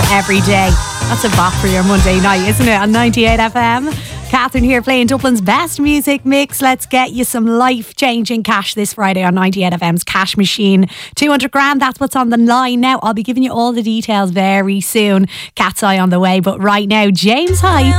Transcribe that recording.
every day. That's a bop for your Monday night, isn't it? On 98 FM. Catherine here playing Dublin's best music mix. Let's get you some life-changing cash this Friday on 98 FM's Cash Machine. 200 grand, that's what's on the line now. I'll be giving you all the details very soon. Cat's Eye on the way. But right now, James Hype.